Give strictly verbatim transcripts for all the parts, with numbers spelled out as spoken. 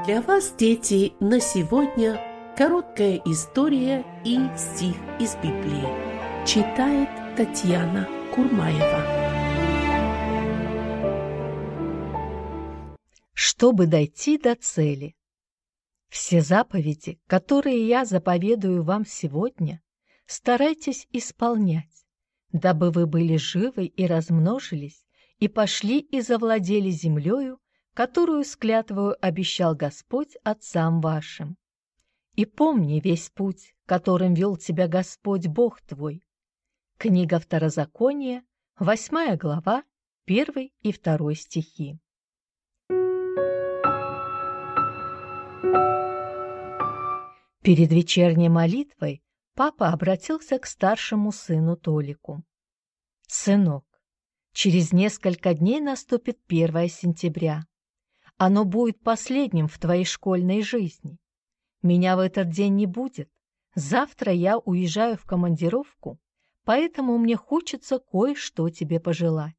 Для вас, дети, на сегодня короткая история и стих из Библии. Читает Татьяна Курмаева. Чтобы дойти до цели. Все заповеди, которые я заповедую вам сегодня, старайтесь исполнять, дабы вы были живы и размножились, и пошли и завладели землею, которую с клятвою обещал Господь отцам вашим. И помни весь путь, которым вел тебя Господь Бог твой. Книга Второзакония, восьмая глава, первый и второй стихи. Перед вечерней молитвой папа обратился к старшему сыну Толику. «Сынок, через несколько дней наступит первое сентября. Оно будет последним в твоей школьной жизни. Меня в этот день не будет. Завтра я уезжаю в командировку, поэтому мне хочется кое-что тебе пожелать».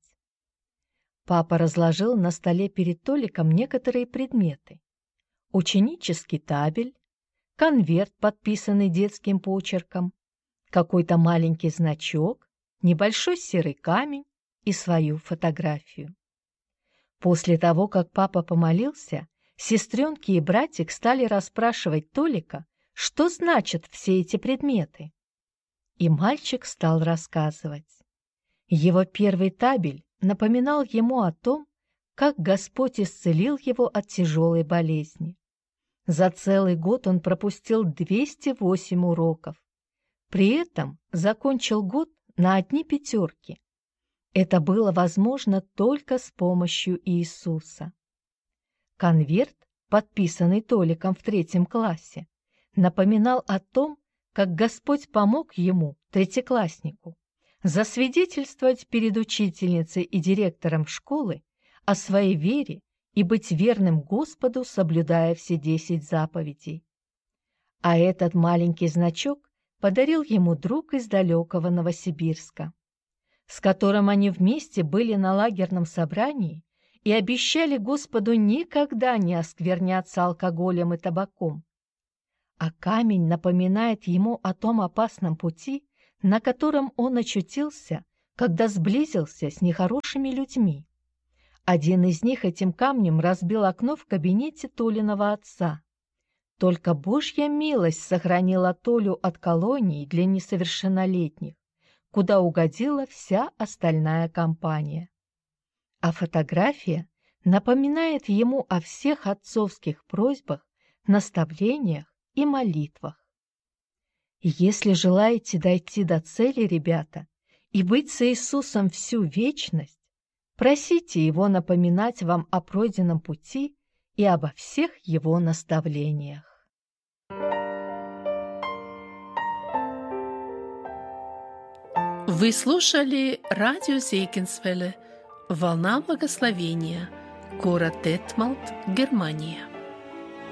Папа разложил на столе перед Толиком некоторые предметы. Ученический табель, конверт, подписанный детским почерком, какой-то маленький значок, небольшой серый камень и свою фотографию. После того, как папа помолился, сестренки и братик стали расспрашивать Толика, что значат все эти предметы. И мальчик стал рассказывать. Его первый табель напоминал ему о том, как Господь исцелил его от тяжелой болезни. За целый год он пропустил двести восемь уроков. При этом закончил год на одни пятерки. Это было возможно только с помощью Иисуса. Конверт, подписанный Толиком в третьем классе, напоминал о том, как Господь помог ему, третьекласснику, засвидетельствовать перед учительницей и директором школы о своей вере и быть верным Господу, соблюдая все десять заповедей. А этот маленький значок подарил ему друг из далекого Новосибирска, с которым они вместе были на лагерном собрании и обещали Господу никогда не оскверняться алкоголем и табаком. А камень напоминает ему о том опасном пути, на котором он очутился, когда сблизился с нехорошими людьми. Один из них этим камнем разбил окно в кабинете Толиного отца. Только Божья милость сохранила Толю от колонии для несовершеннолетних, куда угодила вся остальная компания. А фотография напоминает ему о всех отцовских просьбах, наставлениях и молитвах. Если желаете дойти до цели, ребята, и быть с Иисусом всю вечность, просите Его напоминать вам о пройденном пути и обо всех Его наставлениях. Вы слушали радио Зейкинсвелле «Волна благословения», город Детмалт, Германия.